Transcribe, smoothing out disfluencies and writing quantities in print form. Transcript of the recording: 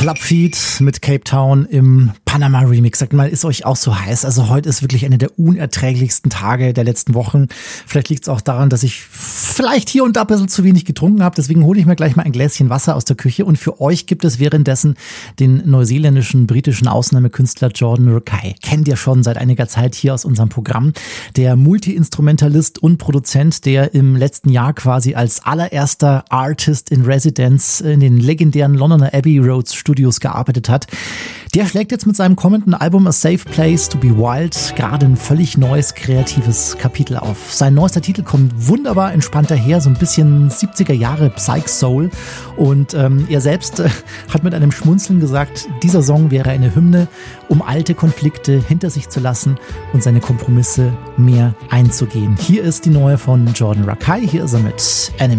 Clubfeed mit Cape Town im Panama Remix. Sagt mal, ist euch auch so heiß? Also heute ist wirklich einer der unerträglichsten Tage der letzten Wochen. Vielleicht liegt es auch daran, dass ich vielleicht hier und da ein bisschen zu wenig getrunken habe. Deswegen hole ich mir gleich mal ein Gläschen Wasser aus der Küche. Und für euch gibt es währenddessen den neuseeländischen, britischen Ausnahmekünstler Jordan Rakei. Kennt ihr schon seit einiger Zeit hier aus unserem Programm. Der Multi-Instrumentalist und Produzent, der im letzten Jahr quasi als allererster Artist in Residence in den legendären Londoner Abbey Road Studios gearbeitet hat. Der schlägt jetzt mit seinem kommenden Album A Safe Place to Be Wild gerade ein völlig neues, kreatives Kapitel auf. Sein neuester Titel kommt wunderbar entspannt daher, so ein bisschen 70er Jahre Psych Soul. Und er selbst hat mit einem Schmunzeln gesagt, dieser Song wäre eine Hymne, um alte Konflikte hinter sich zu lassen und seine Kompromisse mehr einzugehen. Hier ist die neue von Jordan Rakei, hier ist er mit Enemy.